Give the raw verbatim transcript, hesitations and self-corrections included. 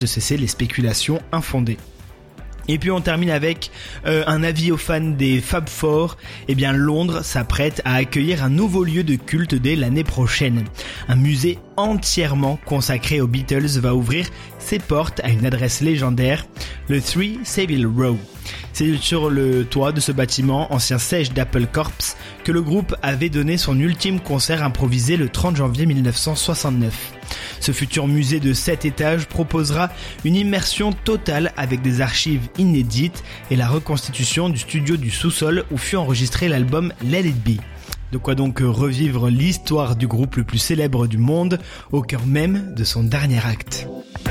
de cesser les spéculations infondées. Et puis on termine avec euh, un avis aux fans des Fab Four. Eh bien Londres s'apprête à accueillir un nouveau lieu de culte dès l'année prochaine. Un musée entièrement consacré aux Beatles va ouvrir ses portes à une adresse légendaire, le trois Savile Row. C'est sur le toit de ce bâtiment, ancien siège d'Apple Corps, que le groupe avait donné son ultime concert improvisé le trente janvier mille neuf cent soixante-neuf. Ce futur musée de sept étages proposera une immersion totale avec des archives inédites et la reconstitution du studio du sous-sol où fut enregistré l'album Let It Be. De quoi donc revivre l'histoire du groupe le plus célèbre du monde au cœur même de son dernier acte.